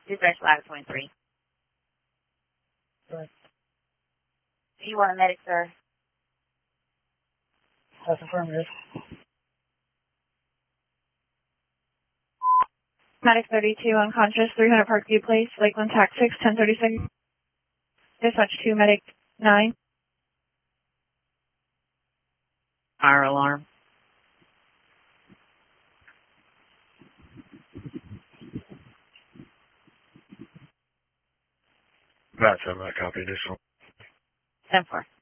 Dispatch Lab 23. Right. Do you want a medic, sir? That's affirmative. Medic 32, unconscious, 300 Parkview Place, Lakeland TAC 6, 1036. Dispatch 2, Medic 9. Fire alarm. That's a copy. Additional. 10-4.